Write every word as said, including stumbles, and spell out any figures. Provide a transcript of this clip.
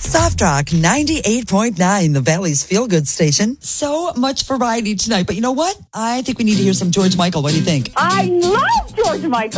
Soft Rock ninety-eight point nine, the Valley's feel-good station. So much variety tonight. But you know what? I think we need to hear some George Michael. What do you think? I love George Michael.